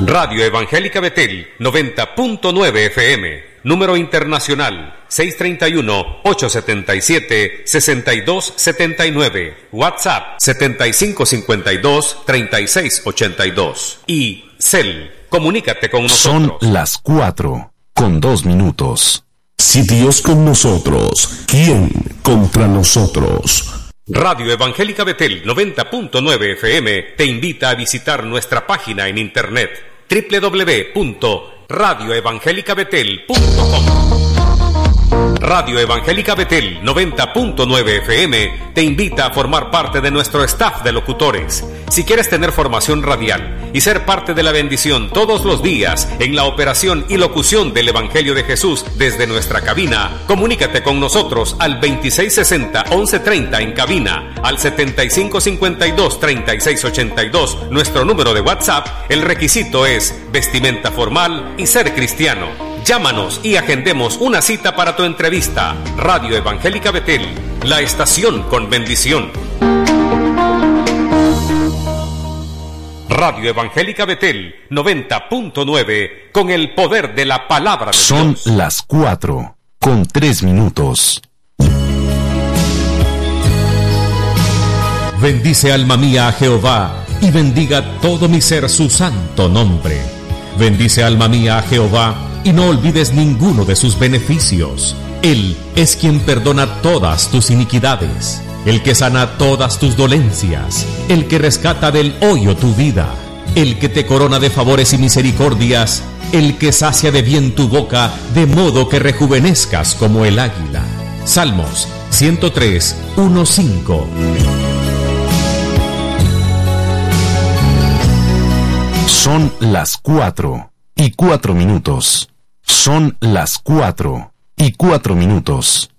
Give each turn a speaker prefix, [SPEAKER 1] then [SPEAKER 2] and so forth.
[SPEAKER 1] Radio Evangélica Betel 90.9 FM. Número internacional 631-877-6279. WhatsApp 7552-3682. Y Cel, comunícate con nosotros.
[SPEAKER 2] Son las 4:02.
[SPEAKER 3] Si Dios con nosotros, ¿quién contra nosotros?
[SPEAKER 1] Radio Evangélica Betel 90.9 FM te invita a visitar nuestra página en internet www.radioevangelicabetel.com. Radio Evangélica Betel 90.9 FM te invita a formar parte de nuestro staff de locutores. Si quieres tener formación radial y ser parte de la bendición todos los días en la operación y locución del Evangelio de Jesús desde nuestra cabina, comunícate con nosotros al 2660-1130 en cabina, al 7552-3682, nuestro número de WhatsApp. El requisito es vestimenta formal y ser cristiano. Llámanos y agendemos una cita para tu entrevista. Radio Evangélica Betel, la estación con bendición. Radio Evangélica Betel 90.9, con el poder de la palabra de Dios.
[SPEAKER 2] Son las 4:03.
[SPEAKER 4] Bendice alma mía a Jehová, y bendiga todo mi ser su santo nombre. Bendice alma mía a Jehová, y no olvides ninguno de sus beneficios. Él es quien perdona todas tus iniquidades, el que sana todas tus dolencias, el que rescata del hoyo tu vida, el que te corona de favores y misericordias, el que sacia de bien tu boca, de modo que rejuvenezcas como el águila. Salmos 103:1-5.
[SPEAKER 2] Son las 4:04. Son las 4:04.